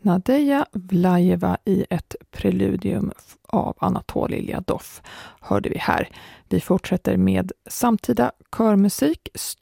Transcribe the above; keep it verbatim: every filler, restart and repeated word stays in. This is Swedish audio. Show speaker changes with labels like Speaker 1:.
Speaker 1: Nadeja Vlajeva i ett preludium av Anatolij Ljadov hörde vi här. Vi fortsätter med samtida körmusik.